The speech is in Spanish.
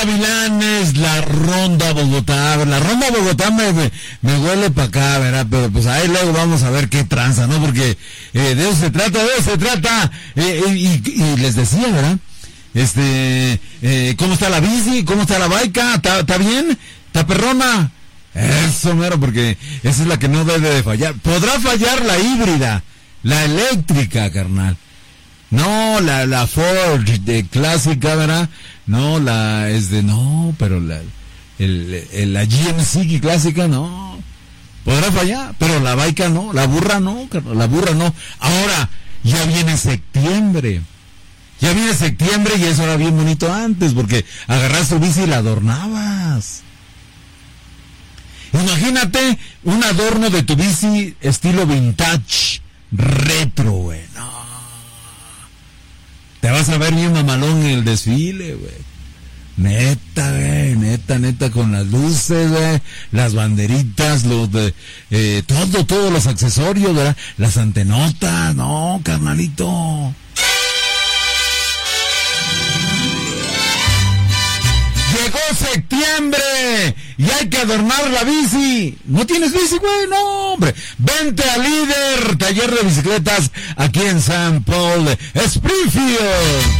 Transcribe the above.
Gavilanes, la Ronda Bogotá. La Ronda Bogotá me huele para acá, ¿verdad? Pero pues ahí luego vamos a ver qué tranza, ¿no? Porque de eso se trata. Y les decía, ¿verdad? ¿Cómo está la bici? ¿Cómo está la baica? ¿Está bien? ¿Está perrona? Eso, mero, porque esa es la que no debe de fallar. Podrá fallar la híbrida, la eléctrica, carnal. No, la Ford de clásica, ¿verdad? No, pero la GMC clásica, no. Podrá fallar, pero la baica no, la burra no, carnal, la burra no. Ahora, ya viene septiembre. Y eso era bien bonito antes, porque agarras tu bici y la adornabas. Imagínate un adorno de tu bici estilo vintage, retro, güey. No. Te vas a ver bien mamalón en el desfile, güey. Neta, güey, neta, con las luces, güey, las banderitas, todos los accesorios, ¿verdad? Las antenotas, no, carnalito. Llegó septiembre y hay que adornar la bici. ¿No tienes bici, güey? No, hombre. Vente a Líder, taller de bicicletas aquí en San Paul, Springfield.